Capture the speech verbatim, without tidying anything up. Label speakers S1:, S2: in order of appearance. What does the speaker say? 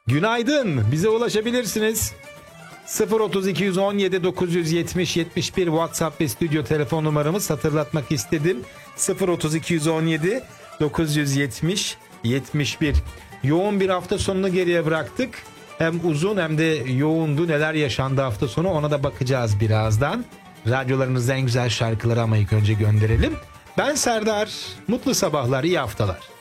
S1: Günaydın. Bize ulaşabilirsiniz. sıfır otuz iki on yedi dokuz yetmiş yetmiş bir WhatsApp ve stüdyo telefon numaramız, hatırlatmak istedim. sıfır otuz iki on yedi dokuz yetmiş yetmiş bir. Yoğun bir hafta sonunu geriye bıraktık. Hem uzun hem de yoğundu. Neler yaşandı hafta sonu, ona da bakacağız birazdan. Radyolarınızda en güzel şarkıları ama ilk önce gönderelim. Ben Serdar. Mutlu sabahlar, iyi haftalar.